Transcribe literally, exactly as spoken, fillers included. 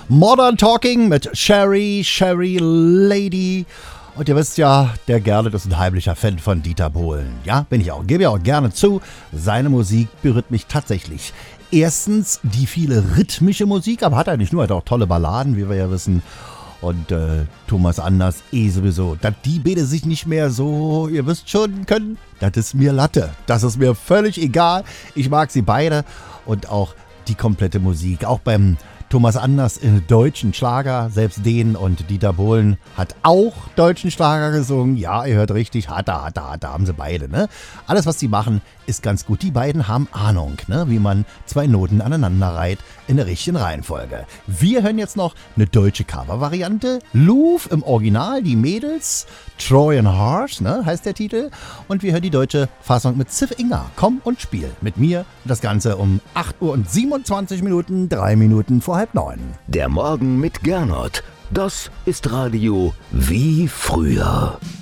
Modern Talking mit Sherry, Sherry Lady. Und ihr wisst ja, der Gernot ist ein heimlicher Fan von Dieter Bohlen. Ja, bin ich auch. Gebe ja auch gerne zu. Seine Musik berührt mich tatsächlich. Erstens die viele rhythmische Musik, aber hat er nicht nur, hat auch tolle Balladen, wie wir ja wissen. Und äh, Thomas Anders eh sowieso. Dass die beide sich nicht mehr so, ihr wisst schon, können, das ist mir Latte. Das ist mir völlig egal. Ich mag sie beide und auch die komplette Musik. Auch beim Thomas Anders in deutschen Schlager, selbst den, und Dieter Bohlen hat auch deutschen Schlager gesungen. Ja, ihr hört richtig, hat er, hat er, hat er, haben sie beide, ne? Alles, was sie machen, ist ganz gut. Die beiden haben Ahnung, ne? Wie man zwei Noten aneinander reiht in der richtigen Reihenfolge. Wir hören jetzt noch eine deutsche Cover-Variante. Louvre im Original, die Mädels, Trojan Horse, ne, heißt der Titel. Und wir hören die deutsche Fassung mit Ziff Inga. Komm und spiel mit mir. Das Ganze um acht Uhr und siebenundzwanzig Minuten, drei Minuten vor halb neun. Der Morgen mit Gernot. Das ist Radio wie früher.